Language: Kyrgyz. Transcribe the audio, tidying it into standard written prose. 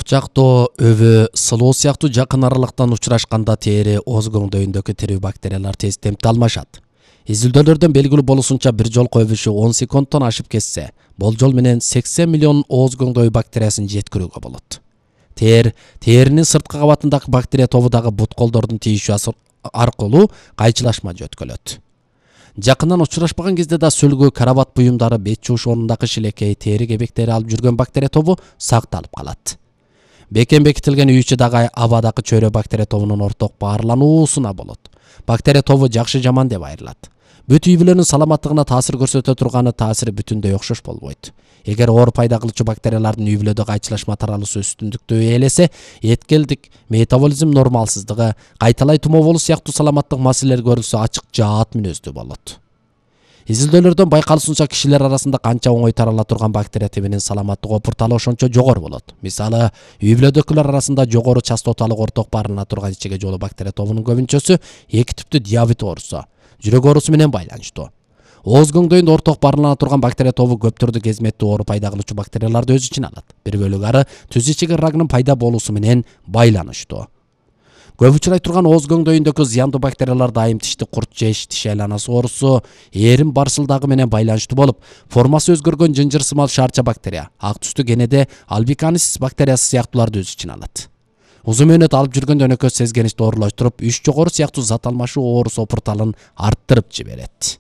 Курчактоо, өбө, сылоо сыяктуу жакын аралыктан учурашканда тери озгоңдөйүндөгү тирүү бактериялар тез темпте алмашат. Изилдөөлөрдөн белгилүү болушунча бир жолку өбүшү 10 секундтон ашып кетсе, болжол менен 80 миллион озгоңдөй бактериясын жеткирүүгө болот. Теринин сырткы кабатындагы бактерия тобу дагы бут колдордун тийишүү аркылуу кайчылашма жөткөлөт. Жакындан учурашпаган кезде да сөлгү, карабат буюмдары, бет жууш орнундагы шилекей, тери кебектери алып жүргөн бактерия тобу сакталып калат. Бекен бекитилген үй ичи дагы абадагы чөйрө бактерия тобунун орток баарлануусуна болот. Бактерия тобу жакшы жаман деп айрылат. Бүт үй бүлөнүн саламаттыгына таасир көрсөтө турганы таасири бүтүндөй окшош болбойт. Эгер оор пайда кылуучу бактериялардын үй бүлөдө кайчылашма таралуусу үстүндүктү ээлесе, эткелдик, метаболизм нормалсыздыгы, кайталай тумоо болуу сыяктуу саламаттык маселелер көрүлсө ачык жаат мүнөздүү болот. Изилдөөлөрдөн байкалышынча кишилер арасында канча оңой тарала турган бактерия тибинин саламаттык опурталы ошончо жогору болот. Мисалы, үй бүлөдөгүлөр арасында жогору частоталык орток баарына турган ичеге жолу бактерия тобунун көбүнчөсү эки типтүү диабет оорусу, жүрөк оорусу менен байланыштуу. Озгоңдөйүндө орток баарлана турган бактерия тобу көп түрдүү кезметтүү оору пайда кылуучу бактерияларды өз ичине алат. Бир бөлүгү ары түз ичеги рагынын пайда болуусу менен байланыштуу. Көп учурай турган озгоңдөйүндөгү зыяндуу бактериялар дайым тишти курт жеш, тиш айланасы оорусу, эрим барсылдагы менен байланыштуу болуп, формасы өзгөргөн жынжыр сымал шаарча бактерия, ак түстүү кенеде альбиканис бактериясы сыяктууларды өз ичине алат. Узун мөөнөт алып жүргөндө өнөкөс сезгеничти оорулаштырып, үч жогору сыяктуу зат алмашуу оорусу опурталын арттырып жиберет.